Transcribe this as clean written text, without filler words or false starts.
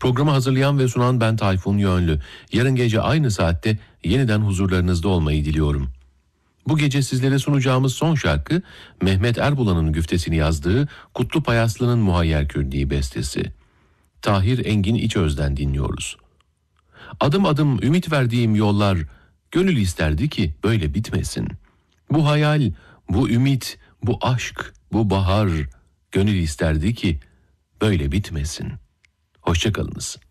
Programı hazırlayan ve sunan ben Tayfun Yönlü. Yarın gece aynı saatte yeniden huzurlarınızda olmayı diliyorum. Bu gece sizlere sunacağımız son şarkı Mehmet Erbulan'ın güftesini yazdığı Kutlu Payaslı'nın Muhayyer Kürdi bestesi. Tahir Engin İçöz'den dinliyoruz. Adım adım ümit verdiğim yollar gönül isterdi ki böyle bitmesin. Bu hayal, bu ümit, bu aşk, bu bahar gönül isterdi ki böyle bitmesin. Hoşça kalınız.